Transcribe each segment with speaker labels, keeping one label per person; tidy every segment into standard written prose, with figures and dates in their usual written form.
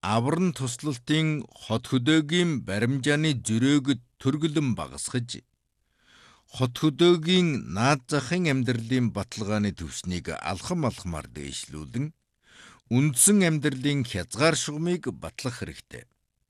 Speaker 1: авран туслалтын хот хөдөөгийн баримжааны зөрөөгд төргөлөн багасгаж, хот хөдөөгийн наад захын амьдралын баталгааны түвшнийг алхам алхмаар дээшлүүлэн, үндсэн амьдралын хязгаар шугамыг батлах хэрэгтэй.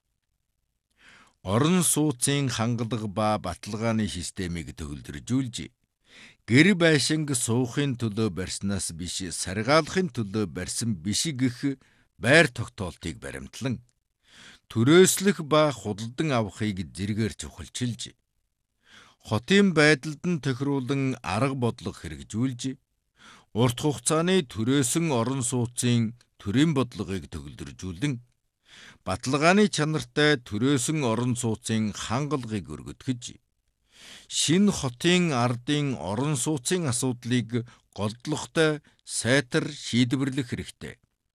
Speaker 1: Орон сууцын хангалга ба баталгааны системийг төвлөржүүлж, гэр байшинг суухын төлөө барьснаас биш, саргаалахын төлөө барьсан биш гэх байр тогтоолтыг баримтлан, түрээслэх ба худалдан авахыг зэргээр чухалчилж, хотын байдалд нь тохируулан арга бодлого хэрэгжүүлж, урт хугацааны түрээсэн орон сууцын төрийн бодлогыг төвлөржүүлэн, баталгааны чанартай түрээсэн орон сууцын хангалгыг өргөдгөж, шинэ хотын ардын орон сууцын асуудлыг голдлоготой сайтар шийдвэрлэх хэрэгтэй.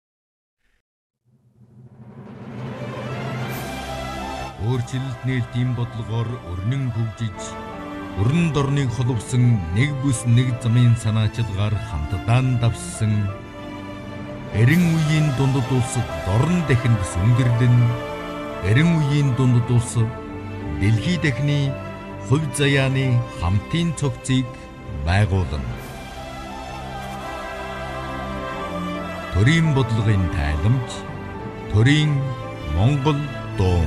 Speaker 1: Өөрчлөлт нээлтийн бодлогоор өрнөн хөгжиж, өрн дорныг холбосон нэг бүс нэг замын санаачилгаар хамтдаа давссан эрен үеийн дундад улс дорн дахинд сүнгэрлэн, эрен үеийн дундад улс дэлхий дахины хувь заяаны хамтын цогцыг байгуулна. Төрийн бодлогын тайламж, төрийн Монгол дуу.